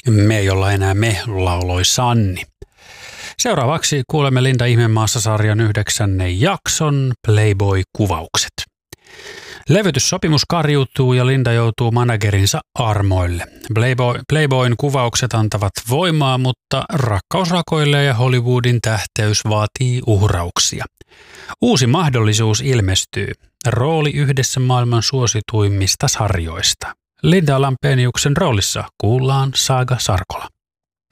Me ei olla enää me, lauloi Sanni. Seuraavaksi kuulemme Linda Ihmemaassa-sarjan 9. jakson Playboy-kuvaukset. Levytyssopimus kariutuu ja Linda joutuu managerinsa armoille. Playboyn kuvaukset antavat voimaa, mutta rakkaus rakoilee ja Hollywoodin tähteys vaatii uhrauksia. Uusi mahdollisuus ilmestyy. Rooli yhdessä maailman suosituimmista sarjoista. Linda Lampeniuksen roolissa kuullaan Saga Sarkola.